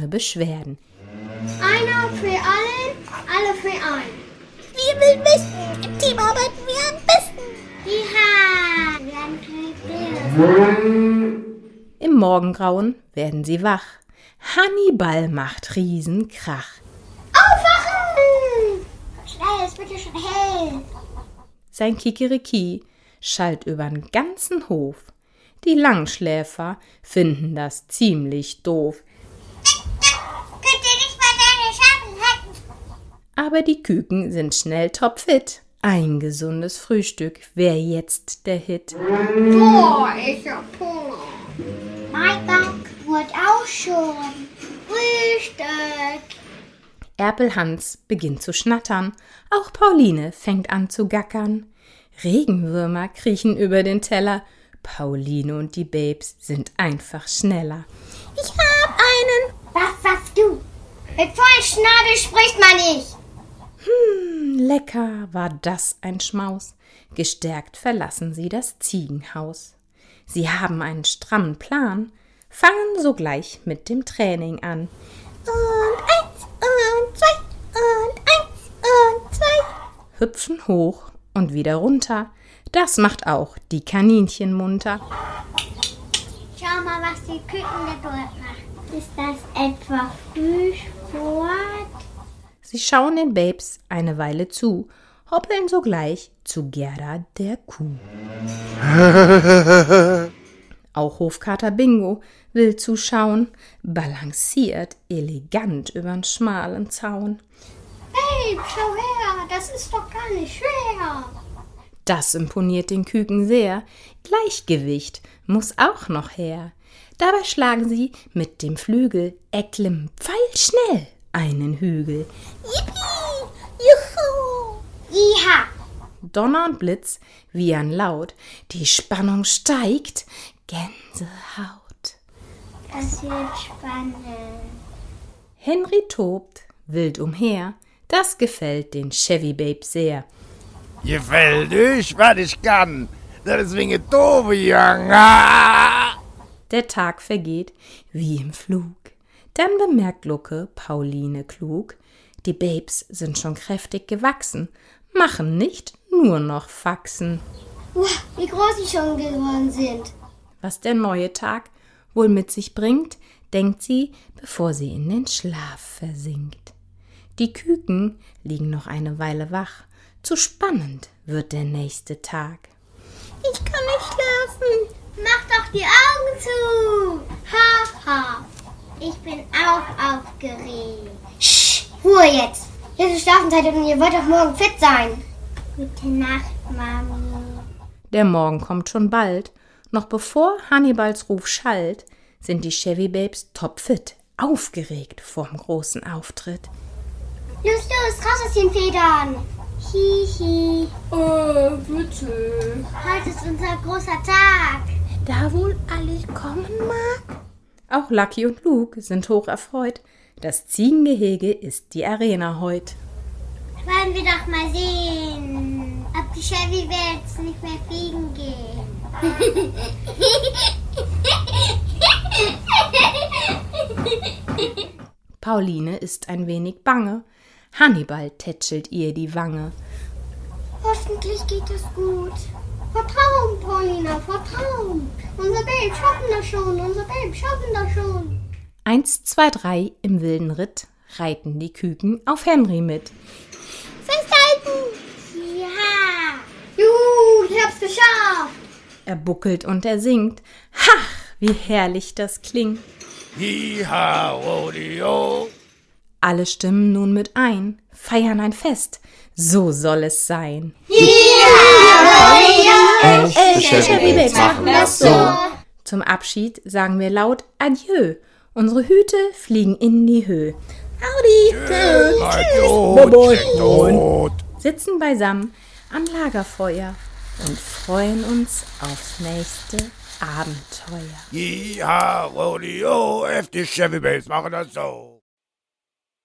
ohne Beschwerden. Einer für allen, alle für einen. Wir will wissen, im Team arbeiten wir am besten. Ja, wir haben Im Morgengrauen werden sie wach. Hannibal macht Riesenkrach. Aufwachen! Schnell, es wird ja schon hell. Sein Kikeriki schallt übern ganzen Hof. Die Langschläfer finden das ziemlich doof. Könnt ihr nicht mal deine Schatten halten? Aber die Küken sind schnell topfit. Ein gesundes Frühstück wär jetzt der Hit. Boah, ist ja Polo. Mein Bank wird auch schon Frühstück. Erpelhans beginnt zu schnattern. Auch Pauline fängt an zu gackern. Regenwürmer kriechen über den Teller. Pauline und die Babes sind einfach schneller. Ich hab einen. Was du? Mit voll Schnabel spricht man nicht. Lecker, war das ein Schmaus. Gestärkt verlassen sie das Ziegenhaus. Sie haben einen strammen Plan, fangen sogleich mit dem Training an. Und 1 und 2 und 1 und 2. Hüpfen hoch und wieder runter. Das macht auch die Kaninchen munter. Schau mal, was die Küken da dort machen. Ist das etwa Frühsport? Sie schauen den Babes eine Weile zu, hoppeln sogleich zu Gerda der Kuh. Auch Hofkater Bingo will zuschauen, balanciert elegant übern schmalen Zaun. Hey, schau her, das ist doch gar nicht schwer. Das imponiert den Küken sehr. Gleichgewicht muss auch noch her. Dabei schlagen sie mit dem Flügel pfeilschnell einen Hügel. Yippie! Juhu! Iha! Donner und Blitz wiehern laut. Die Spannung steigt. Gänsehaut. Das wird spannend. Henry tobt wild umher. Das gefällt den Chevy Babes sehr. Gefällt euch, was ich kann. Das ist wegen Tobi, Junge. Der Tag vergeht wie im Flug. Dann bemerkt Lucke Pauline klug, die Babes sind schon kräftig gewachsen, machen nicht nur noch Faxen. Wie groß sie schon geworden sind. Was der neue Tag wohl mit sich bringt, denkt sie, bevor sie in den Schlaf versinkt. Die Küken liegen noch eine Weile wach, zu spannend wird der nächste Tag. Ich kann nicht schlafen. Mach doch die Augen zu. Ha. Ich bin auch aufgeregt. Ruhe jetzt. Jetzt ist Schlafenszeit und ihr wollt doch morgen fit sein. Gute Nacht, Mami. Der Morgen kommt schon bald. Noch bevor Hannibals Ruf schallt, sind die Chevy Babes topfit, aufgeregt vorm großen Auftritt. Los, raus aus den Federn. Hihi. Bitte. Heute ist unser großer Tag. Da wohl alles kommen mag? Auch Lucky und Luke sind hoch erfreut. Das Ziegengehege ist die Arena heut. Wollen wir doch mal sehen, ob die Chevy Babes nicht mehr fliegen gehen. Pauline ist ein wenig bange. Hannibal tätschelt ihr die Wange. Hoffentlich geht es gut. Vertrauen, Paulina, vertrauen. Unser Babe schaffen das schon. 1, 2, 3 im wilden Ritt reiten die Küken auf Henry mit. Festhalten! Ja. Juhu, ich hab's geschafft. Er buckelt und er singt. Ha, wie herrlich das klingt. Hiha, Rodeo. Alle stimmen nun mit ein, feiern ein Fest. So soll es sein. Echte Chevy Babes machen das so. Zum Abschied sagen wir laut Adieu. Unsere Hüte fliegen in die Höhe. Tschüss. Sitzen beisammen am Lagerfeuer und freuen uns aufs nächste Abenteuer. Hiha, Rodeo. Echte Chevy Babes machen das so.